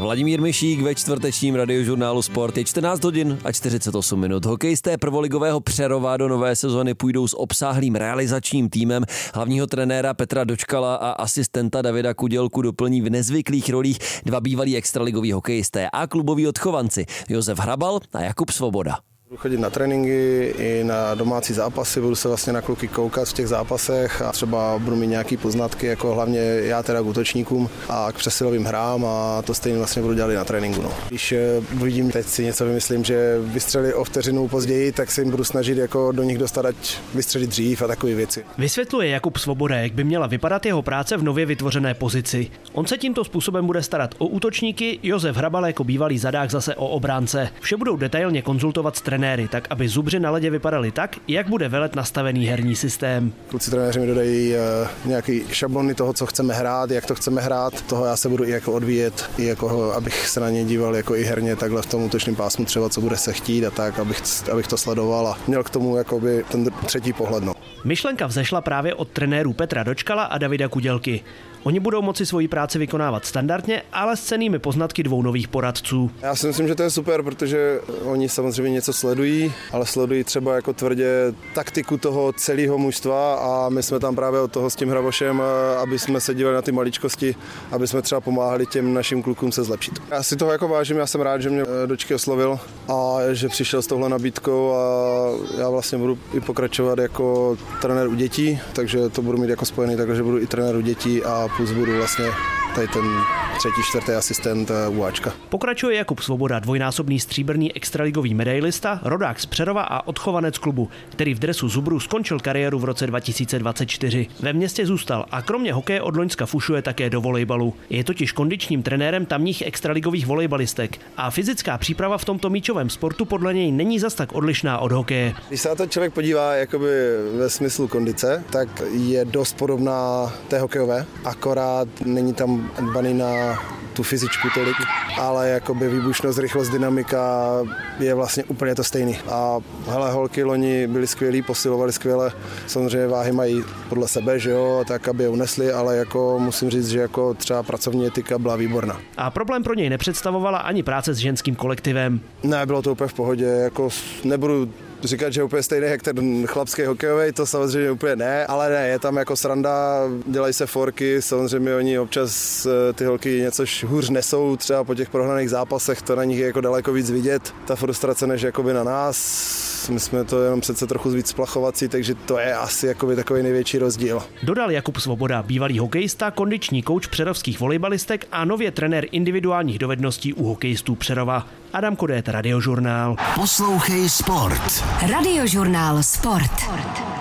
Vladimír Mišík ve čtvrtečním radiožurnálu Sport. Je 14 hodin a 48 minut. Hokejisté prvoligového Přerova do nové sezony půjdou s obsáhlým realizačním týmem. Hlavního trenéra Petra Dočkala a asistenta Davida Kudělku doplní v nezvyklých rolích dva bývalí extraligoví hokejisté a kluboví odchovanci Josef Hrabal a Jakub Svoboda. Budu chodit na tréninky i na domácí zápasy, budu se vlastně na kluky koukat v těch zápasech a třeba budu mít nějaký poznatky, jako hlavně já teda k útočníkům a k přesilovým hrám a to stejně vlastně budu dělat i na tréninku. No. Když vidím, teď si něco vymyslím, že vystřelí o vteřinu později, tak se jim budu snažit jako do nich dostat, ať vystřelit dřív a takové věci. Vysvětluje Jakub Svoboda, jak by měla vypadat jeho práce v nově vytvořené pozici. On se tímto způsobem bude starat o útočníky, Josef Hrabal jako bývalý zadák zase o obránce. Vše budou detailně konzultovat s trenéry, tak aby zubři na ledě vypadaly tak, jak bude velet nastavený herní systém. Kluci trenéři mi dodají nějaký šablony toho, co chceme hrát, jak to chceme hrát. Toho já se budu i jako odvíjet, i jako abych se na ně díval jako i herně takhle v tom útočném pásmu třeba, co bude se chtít a tak, abych to sledoval a měl k tomu jakoby ten třetí pohled. No. Myšlenka vzešla právě od trenérů Petra Dočkala a Davida Kudělky. Oni budou moci svoji práci vykonávat standardně, ale s cennými poznatky dvou nových poradců. Já si myslím, že to je super, protože oni samozřejmě něco sledují, ale sledují třeba jako tvrdě taktiku toho celého mužstva a my jsme tam právě od toho s tím Hrabošem, aby jsme se dívali na ty maličkosti, aby jsme třeba pomáhali těm našim klukům se zlepšit. Já si toho jako vážím, já jsem rád, že mě Dočky oslovil a že přišel s touhle nabídkou a já vlastně budu i pokračovat jako trenér u dětí, takže to budu mít jako spojený, takže budu i trenér u dětí a plus budu vlastně tady ten třetí, čtvrtý asistent UAčka. Pokračuje Jakub Svoboda, dvojnásobný stříbrný extraligový medailista, rodák z Přerova a odchovanec klubu, který v dresu Zubrů skončil kariéru v roce 2024. Ve městě zůstal a kromě hokeje od loňska fušuje také do volejbalu. Je totiž kondičním trenérem tamních extraligových volejbalistek a fyzická příprava v tomto míčovém sportu podle něj není zas tak odlišná od hokeje. Když se na to člověk podívá jakoby ve smyslu kondice, tak je dost podobná té hokejové, akorát není tam dbaný na tu fyzičku tolik, ale jakoby výbušnost, rychlost, dynamika je vlastně úplně to stejný. A hele, holky loni byly skvělí, posilovali skvěle, samozřejmě váhy mají podle sebe, že jo, tak aby je unesli, ale jako musím říct, že jako třeba pracovní etika byla výborná. A problém pro něj nepředstavovala ani práce s ženským kolektivem. Ne, bylo to úplně v pohodě, jako nebudu říkat, že je úplně stejný jak ten chlapský hokejový, to samozřejmě úplně ne, ale ne, je tam jako sranda, dělají se forky, samozřejmě oni občas ty holky něco hůř nesou, třeba po těch prohraných zápasech, to na nich je jako daleko víc vidět, ta frustrace než jakoby na nás, my jsme to jenom přece trochu víc splachovací, takže to je asi jakoby takový největší rozdíl. Dodal Jakub Svoboda, bývalý hokejista, kondiční kouč přerovských volejbalistek a nově trenér individuálních dovedností u hokejistů Přerova. Adam Kodét, Radiožurnál. Poslouchej Sport. Radiožurnál Sport.